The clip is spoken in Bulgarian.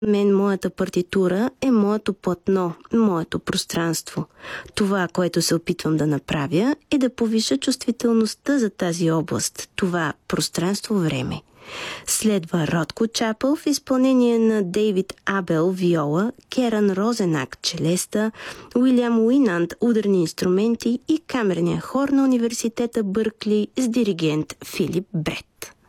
Моята партитура е моето платно, моето пространство. Това, което се опитвам да направя, е да повиша чувствителността за тази област, това пространство-време. Следва Ротко Чапъл в изпълнение на Дейвид Абел виола, Керан Розенак челеста, Уилям Уинанд ударни инструменти и камерния хор на университета Бъркли с диригент Филип Брет.